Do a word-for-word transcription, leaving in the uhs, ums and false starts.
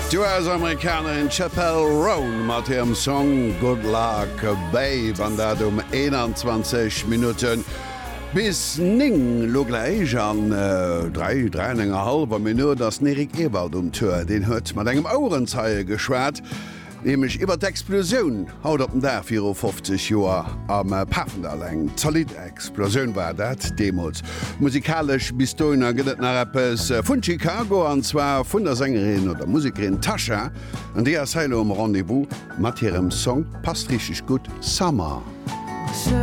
Du als Amerikanerin Chapel Roan mat ihrem Song Good Luck Babe an dat um einundzwanzig Minuten bis ning logleich an äh, drei dreinger halber Minute das Erik Ewald um Tür den huet mat engem Aurenzeie geschwert. Nämlich iwwer d'Explosion haut op den der vierundfünfzig Joer am äh, Paffenderläng. Zolid-Explosion war dat Demos. Musikalisch bis doner gëtt nach Rappes äh, vun Chicago anzwer vun der Sängerin oder Musikerin Tasha an der Seile um Rendezvous mat hirem Song passt richtig gut Summer.